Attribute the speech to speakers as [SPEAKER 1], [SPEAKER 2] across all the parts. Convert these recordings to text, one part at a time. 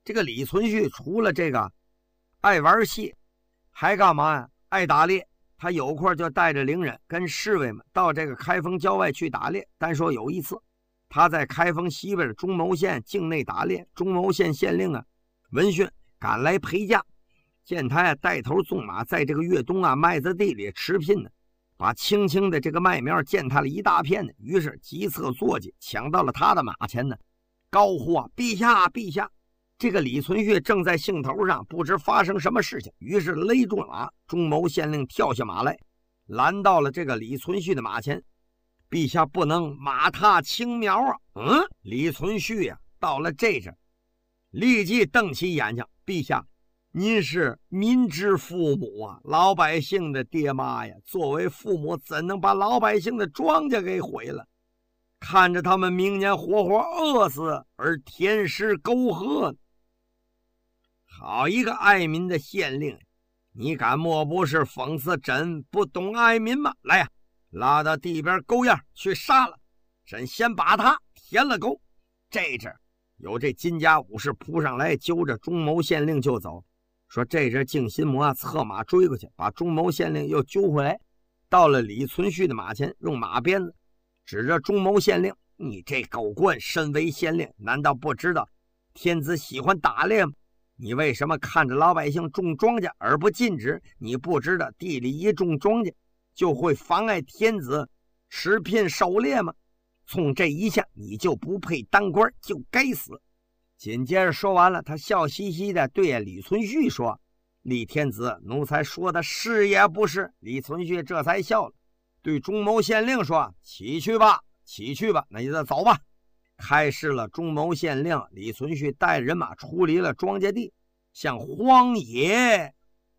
[SPEAKER 1] 这个李存勖除了这个爱玩戏，还干嘛呀？爱打猎。他有空就带着伶人跟侍卫们到这个开封郊外去打猎。单说有一次，他在开封西边的中牟县境内打猎，中牟县县令闻讯赶来陪驾，见他带头纵马在这个越东麦子地里持聘呢，把青青的这个麦苗践踏了一大片呢，于是急策坐骑抢到了他的马前呢，高呼陛下陛下！这个李存勖正在兴头上，不知发生什么事情，于是勒住了马。中牟县令跳下马来，拦到了这个李存勖的马前。陛下不能马踏青苗啊！李存勖到了这阵，立即瞪起眼睛，陛下，您是民之父母老百姓的爹妈呀！作为父母，怎能把老百姓的庄稼给毁了？看着他们明年活活饿死而填尸沟壑呢！好一个爱民的县令，你敢莫不是讽刺朕不懂爱民吗？来呀，拉到地边沟沿去杀了，朕先把他填了沟。这阵有这金家武士扑上来，揪着中牟县令就走。说这阵敬心魔策马追过去，把中牟县令又揪回来，到了李存勖的马前，用马鞭子指着中牟县令：“你这狗棍，身为县令，难道不知道天子喜欢打猎吗？你为什么看着老百姓种庄稼而不禁止？你不知道地里一种庄稼就会妨碍天子持聘狩猎吗？从这一项，你就不配当官，就该死！”紧接着说完了，他笑嘻嘻的对李存勖说：“李天子，奴才说的是也不是？”李存勖这才笑了，对中牟县令说：“起去吧，起去吧，那你就走吧。”开示了中牟县令，李存勖带人马出离了庄稼地，向荒野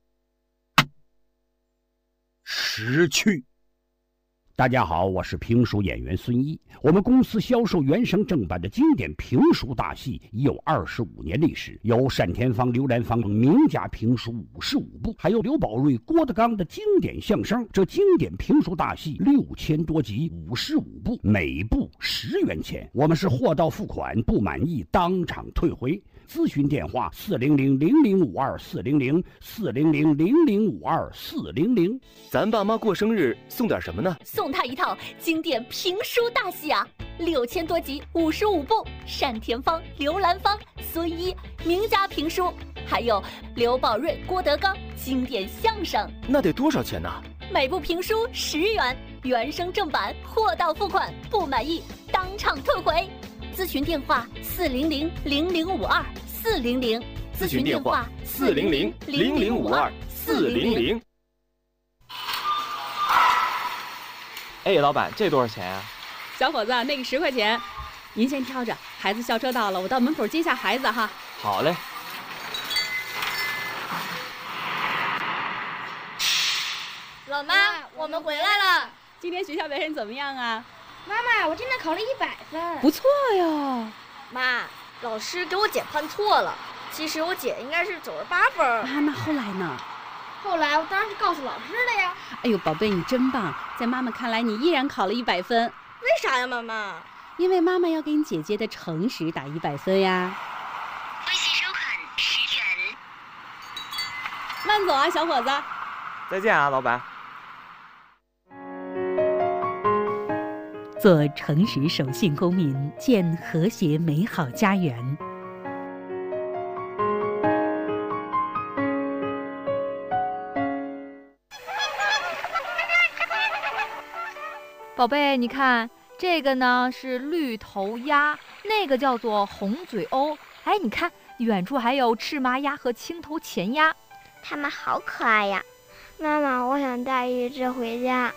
[SPEAKER 1] 驶去。
[SPEAKER 2] 大家好，我是评书演员孙一。我们公司销售原声正版的经典评书大戏已有25年历史，有单田芳、刘兰芳等名家评书55部，还有刘宝瑞、郭德纲的经典相声。这经典评书大戏6000多集，55部，每部10元钱。我们是货到付款，不满意当场退回。咨询电话400-0052-400，400-0052-400。
[SPEAKER 3] 咱爸妈过生日送点什么呢？
[SPEAKER 4] 送他一套经典评书大戏啊，6000多集，55部，单田芳、刘兰芳、孙一名家评书，还有刘宝瑞、郭德纲经典相声。
[SPEAKER 3] 那得多少钱呢？
[SPEAKER 4] 每部评书10元，原声正版，货到付款，不满意当场退回。咨询电话400-0052-400，
[SPEAKER 3] 咨询电话400-0052-400。哎，老板，这多少钱啊？
[SPEAKER 5] 小伙子，那个10块钱，您先挑着。孩子校车到了，我到门口接下孩子哈。
[SPEAKER 3] 好嘞。
[SPEAKER 6] 老妈，我们回来了。
[SPEAKER 5] 今天学校表现怎么样啊？
[SPEAKER 6] 妈妈，我今天考了100分。
[SPEAKER 5] 不错哟。
[SPEAKER 6] 妈，老师给我姐判错了，其实我姐应该是98分。
[SPEAKER 5] 啊，那后来呢？
[SPEAKER 6] 后来我当然是告诉老师的呀。
[SPEAKER 5] 哎呦，宝贝，你真棒！在妈妈看来，你依然考了100分。
[SPEAKER 6] 为啥呀，妈妈？
[SPEAKER 5] 因为妈妈要给你姐姐的诚实打100分呀。
[SPEAKER 7] 微信收款10元。
[SPEAKER 5] 慢走啊，小伙子。
[SPEAKER 3] 再见啊，老板。
[SPEAKER 8] 做诚实守信公民，建和谐美好家园。
[SPEAKER 9] 宝贝，你看这个呢是绿头鸭，那个叫做红嘴鸥。哎，你看远处还有赤麻鸭和青头前鸭，
[SPEAKER 10] 它们好可爱呀！妈妈，我想带一只回家。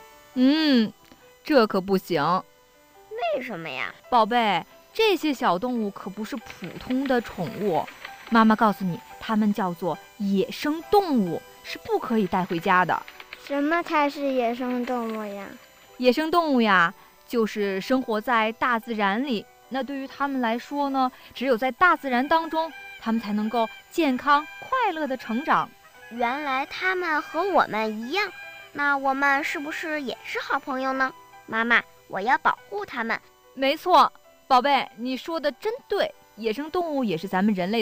[SPEAKER 9] 这可不行。
[SPEAKER 10] 为什么呀？
[SPEAKER 9] 宝贝，这些小动物可不是普通的宠物，妈妈告诉你，它们叫做野生动物，是不可以带回家的。
[SPEAKER 10] 什么才是野生动物呀？
[SPEAKER 9] 野生动物呀，就是生活在大自然里。那对于它们来说呢，只有在大自然当中，它们才能够健康快乐的成长。
[SPEAKER 10] 原来它们和我们一样，那我们是不是也是好朋友呢？妈妈，我要保护它们。
[SPEAKER 9] 没错，宝贝，你说的真对，野生动物也是咱们人类